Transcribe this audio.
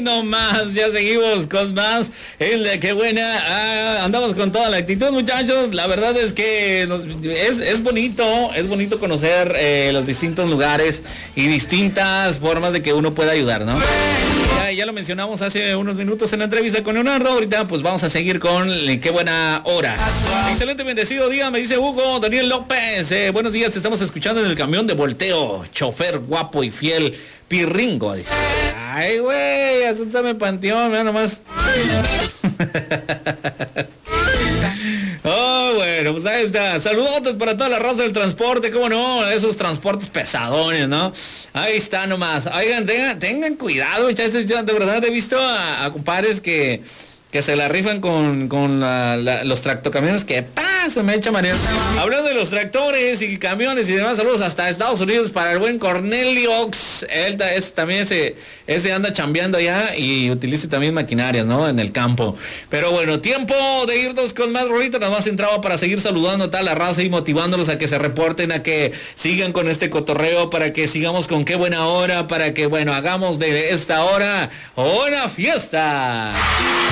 Hoy no más, ya seguimos con más. Qué buena. Andamos con toda la actitud, muchachos. La verdad es que es bonito conocer los distintos lugares y distintas formas de que uno pueda ayudar, ¿no? Ya lo mencionamos hace unos minutos en la entrevista con Leonardo. Ahorita pues vamos a seguir con qué buena hora. Excelente, bendecido día, me dice Hugo Daniel López. Buenos días, te estamos escuchando en el camión de volteo. Chofer guapo y fiel, Pirringo, dice. Ay, güey, asústame panteón, mira nomás. Oh, bueno, pues ahí está. Saludos para toda la raza del transporte, cómo no, esos transportes pesadones, ¿no? Ahí está nomás. Oigan, tengan cuidado, muchachos. Yo de verdad he visto a compadres que se la rifan con los tractocamiones que se me echa manera. Hablando de los tractores y camiones y demás, saludos hasta Estados Unidos para el buen Cornelio. Él también ese anda chambeando allá y utiliza también maquinarias, ¿no? En el campo. Pero bueno, tiempo de irnos con más rolitas. Nada más entraba para seguir saludando a toda la raza y motivándolos a que se reporten, a que sigan con este cotorreo, para que sigamos con qué buena hora, para que, bueno, hagamos de esta hora una fiesta.